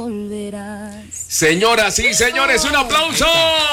volverás. Señoras y señores, un aplauso.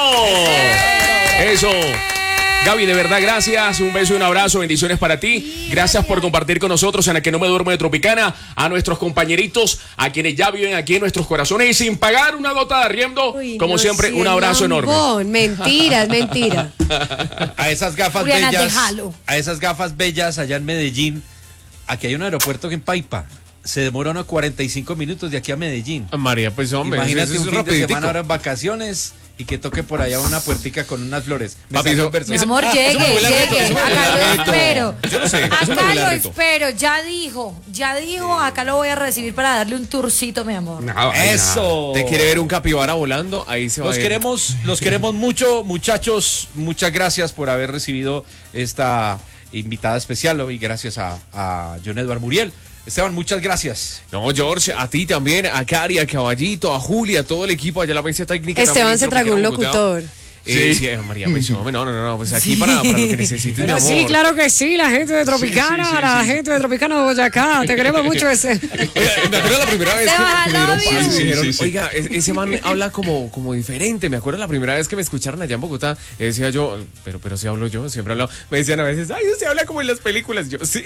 Eso. Gaby, de verdad, gracias. Un beso y un abrazo. Bendiciones para ti. Gracias por compartir con nosotros en el Que No Me Duermo de Tropicana. A nuestros compañeritos, a quienes ya viven aquí en nuestros corazones y sin pagar una gota de arriendo. Como siempre, un abrazo enorme. Mentira, es mentira. A esas gafas Juliana, bellas. déjalo. A esas gafas bellas allá en Medellín. Aquí hay un aeropuerto que en Paipa. Se demora unos 45 minutos de aquí a Medellín. María, pues hombre, Imagínate eso es un fin de rapiditico. semana ahora en vacaciones y que toque por allá una puertica con unas flores. Papi, salió eso- un verso. Mi amor, llegue. Acá lo espero. Yo no sé, eso me Acá huele a lo reto. espero. Ya dijo. Acá lo voy a recibir para darle un tourcito, mi amor. Eso. ¿Te quiere ver un capibara volando? Ahí se va Los a ir. queremos mucho, muchachos. Muchas gracias por haber recibido esta invitada especial y gracias a John Edward Muriel. Esteban, muchas gracias. No, George, a ti también, a Cari, a Caballito, a Julia, a todo el equipo allá en la mesa técnica. Esteban también, se tragó un Tropicana, locutor. Sí, María, pues hombre, no, pues aquí para lo que necesites, mi Pero amor. sí, claro que sí, la gente de Tropicana, Sí. la gente de Tropicana de Boyacá, te queremos mucho ese. Oiga, me acuerdo la primera vez Esteban, que me dieron I love you. paso y dijeron, Sí. oiga, ese man habla como diferente. Me acuerdo la primera vez que me escucharon allá en Bogotá, decía yo, pero si hablo yo, siempre hablo. Me decían a veces, ay, usted habla como en las películas. Yo, sí.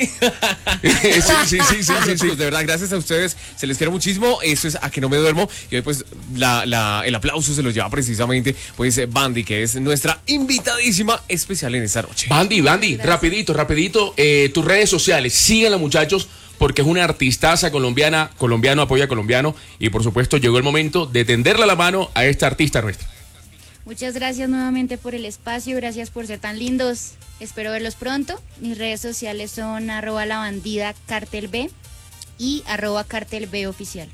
sí. De verdad, gracias a ustedes, se les quiere muchísimo. Eso es A Que No Me Duermo. Y hoy, pues, el aplauso se lo lleva precisamente, pues, Bandy, que es nuestra invitadísima especial en esta noche. Bandy, rapidito, tus redes sociales, síganla, muchachos, porque es una artistaza colombiana, colombiano apoya a colombiano, y por supuesto llegó el momento de tenderle la mano a esta artista nuestra. Muchas gracias nuevamente por el espacio, gracias por ser tan lindos. Espero verlos pronto. Mis redes sociales son @labandidacartelb y @cartelboficial.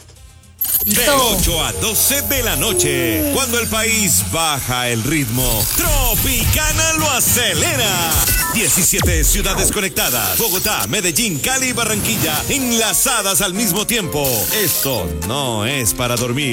De 8 a 12 de la noche, cuando el país baja el ritmo, Tropicana lo acelera. 17 ciudades conectadas, Bogotá, Medellín, Cali y Barranquilla, enlazadas al mismo tiempo. Esto no es para dormir.